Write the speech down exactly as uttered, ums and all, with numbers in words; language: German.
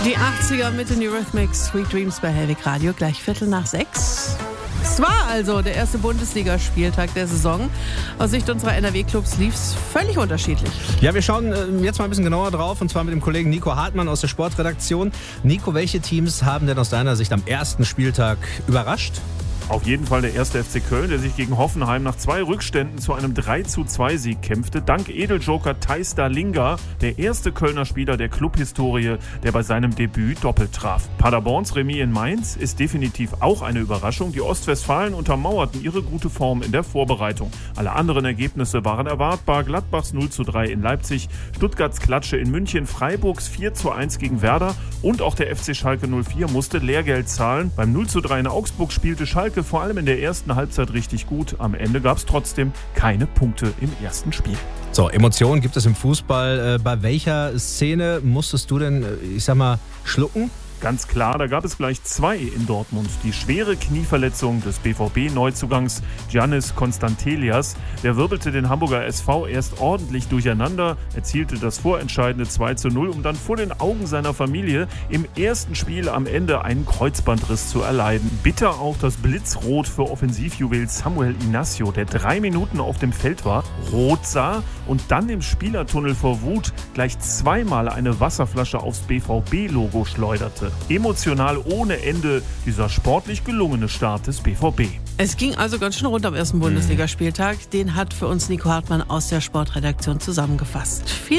Die achtziger mit den Eurythmics, Sweet Dreams bei Hellwig Radio, gleich Viertel nach sechs. Es war also der erste Bundesligaspieltag der Saison. Aus Sicht unserer N R W-Clubs lief es völlig unterschiedlich. Ja, wir schauen äh, jetzt mal ein bisschen genauer drauf, und zwar mit dem Kollegen Nico Hartmann aus der Sportredaktion. Nico, welche Teams haben denn aus deiner Sicht am ersten Spieltag überrascht? Auf jeden Fall der erste F C Köln, der sich gegen Hoffenheim nach zwei Rückständen zu einem drei zu zwei Sieg kämpfte. Dank Edeljoker Thijs Dalinga, der erste Kölner Spieler der Clubhistorie, der bei seinem Debüt doppelt traf. Paderborns Remis in Mainz ist definitiv auch eine Überraschung. Die Ostwestfalen untermauerten ihre gute Form in der Vorbereitung. Alle anderen Ergebnisse waren erwartbar. Gladbachs null zu drei in Leipzig, Stuttgarts Klatsche in München, Freiburgs vier zu eins gegen Werder und auch der F C Schalke null vier musste Lehrgeld zahlen. Beim null zu drei in Augsburg spielte Schalke vor allem in der ersten Halbzeit richtig gut. Am Ende gab es trotzdem keine Punkte im ersten Spiel. So, Emotionen gibt es im Fußball. Bei welcher Szene musstest du denn, ich sag mal, schlucken? Ganz klar, da gab es gleich zwei in Dortmund. Die schwere Knieverletzung des B V B-Neuzugangs Giannis Konstantelias. Der wirbelte den Hamburger S V erst ordentlich durcheinander, erzielte das vorentscheidende zwei zu null, um dann vor den Augen seiner Familie im ersten Spiel am Ende einen Kreuzbandriss zu erleiden. Bitter auch das Blitzrot für Offensivjuwel Samuel Inácio, der drei Minuten auf dem Feld war, rot sah und dann im Spielertunnel vor Wut gleich zweimal eine Wasserflasche aufs B V B-Logo schleuderte. Emotional ohne Ende dieser sportlich gelungene Start des B V B. Es ging also ganz schön rund am ersten Bundesligaspieltag. Den hat für uns Nico Hartmann aus der Sportredaktion zusammengefasst. Viel